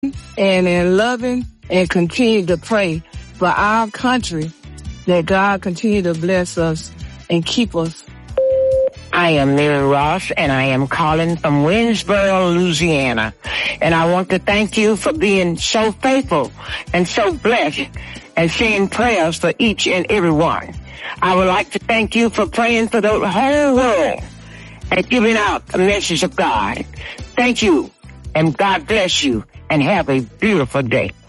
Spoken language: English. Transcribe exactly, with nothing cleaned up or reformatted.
and in loving and continue to pray for our country, that God continue to bless us and keep us. I am Mary Ross, and I am calling from Winsboro, Louisiana. And I want to thank you for being so faithful and so blessed and saying prayers for each and every one. I would like to thank you for praying for the whole world and giving out the message of God. Thank you, and God bless you, and have a beautiful day.